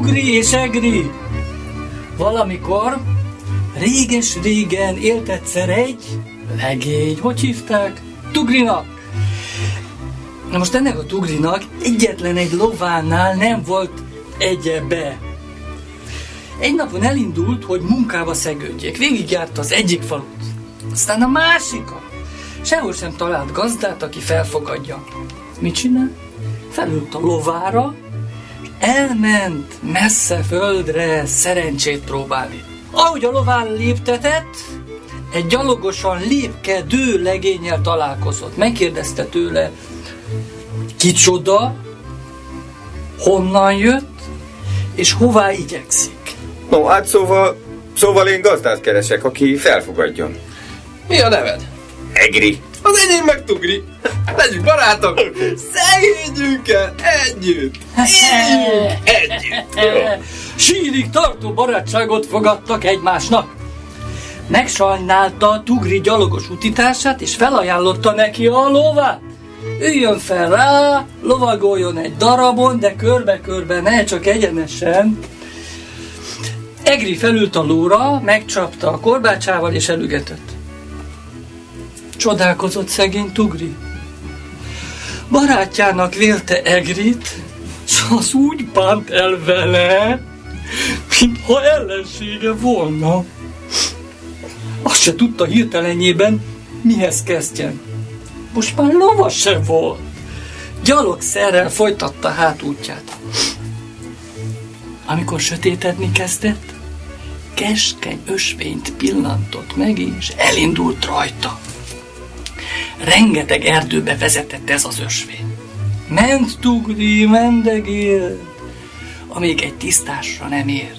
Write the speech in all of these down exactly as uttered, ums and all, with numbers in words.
Tugri és Egri. Valamikor, réges-régen élt egyszer egy legény, hogy hívták? Tugrinak. Na most ennek a Tugrinak egyetlen egy lovánál nem volt egyebe. Egy napon elindult, hogy munkába szegődjék. Végigjárta az egyik falut, aztán a másikat. Sehol sem talált gazdát, aki felfogadja. Mit csinál? Felült a lovára, és elment messze földre szerencsét próbálni. Ahogy a lován léptetett, egy gyalogosan lépkedő legénnyel találkozott. Megkérdezte tőle, kicsoda, honnan jött, és hová igyekszik. No, hát szóval, szóval én gazdát keresek, aki felfogadjon. Mi a neved? Egri. Az enyém meg Tugri. Legyünk barátok! Szegődjünk el együtt! Éljünk együtt! Sírig tartó barátságot fogadtak egymásnak. Megsajnálta Tugri gyalogos utitársát, és felajánlotta neki a lovát. Üljön fel rá, lovagoljon egy darabon, de körbe-körbe, ne csak egyenesen. Egri felült a lóra, megcsapta a korbácsával és elügetett. Csodálkozott szegény Tugri. Barátjának vélte Egrit, s az úgy bánt el vele, mintha ellensége volna. Azt se tudta hirtelenjében, mihez kezdjen. Most már lova se volt. Gyalogszerrel folytatta hát útját. Amikor sötétedni kezdett, keskeny ösvényt pillantott meg, és elindult rajta. Rengeteg erdőbe vezetett ez az ösvény. Ment Tugri, mendegél, amíg egy tisztásra nem ért.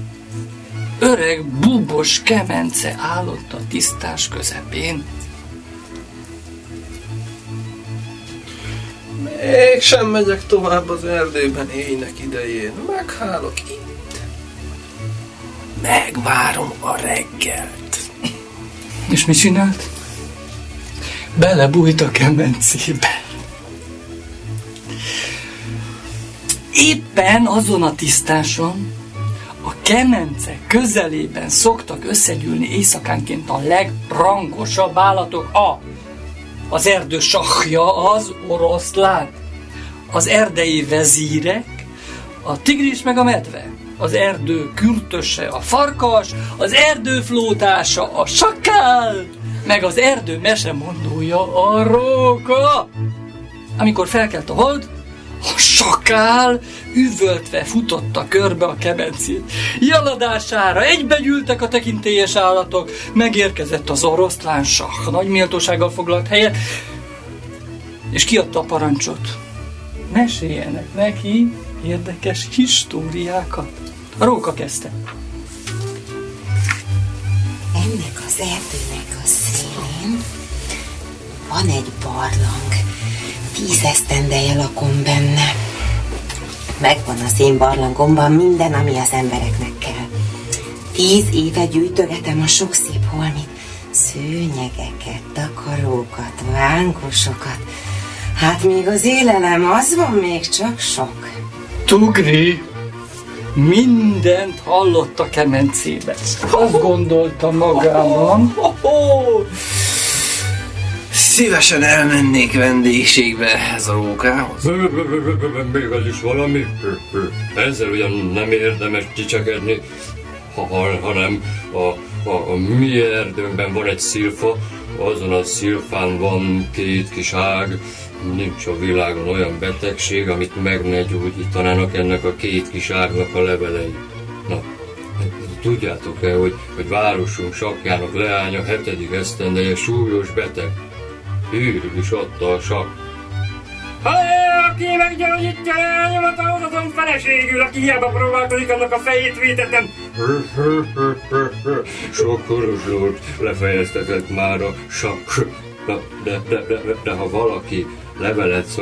Öreg, búbos kemence állott a tisztás közepén. Mégsem megyek tovább az erdőben éjnek idején. Meghálok itt. Megvárom a reggelt. És mit csinált? Belebújt a kemencébe. Éppen azon a tisztáson, a kemence közelében szoktak összegyűlni éjszakánként a legrangosabb állatok. A, az erdő sahja, az oroszlán, az erdei vezírek, a tigris meg a medve, az erdő kürtöse, a farkas, az erdő flótása, a sakál, meg az erdő mesemondója, a róka. Amikor felkelt a hold, a sakál üvöltve futotta körbe a kemencét. Jaladására egybegyűltek a tekintélyes állatok, megérkezett az oroszlán sah, nagy méltósággal foglalt helyet, és kiadta a parancsot. Meséljenek neki érdekes históriákat. A róka kezdte. Ennek az erdőnek a szélén van egy barlang. Tíz esztendeje lakom benne. Megvan az én barlangomban minden, ami az embereknek kell. Tíz éve gyűjtögetem a sok szép holmit. Szőnyegeket, takarókat, vánkosokat. Hát még az élelem, az van még csak sok. Tugri mindent hallott a kemencébe. Azt gondolta magában. Szívesen elmennék vendégségbe ez a rókához. Még az is valami. Ezzel ugyan nem érdemes csicsekedni, hanem a, a, a mi erdőnkben van egy szilfa, azon a szilfán van két kis ág. Nincs a világon olyan betegség, amit meg ne gyógyítanának ennek a két kis ágnak a levelei. Na, tudjátok-e, hogy, hogy városunk sakjának leánya hetedik esztendeje súlyos beteg? Hírül is adta a sak. Aki meggyógyítja leányomat, ahhoz azon feleségül, aki hiába próbálkozik, annak a fejét vétettem. Sok korozsót lefejeztetett már a sak. De, de, de, de, de ha valaki levelet szól,